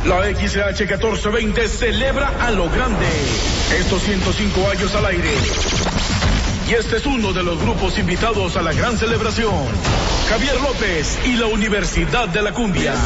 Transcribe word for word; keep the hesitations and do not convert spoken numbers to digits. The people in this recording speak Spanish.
La X H catorce veinte celebra a lo grande estos ciento cinco años al aire. Y este es uno de los grupos invitados a la gran celebración. Javier López y la Universidad de la Cumbia.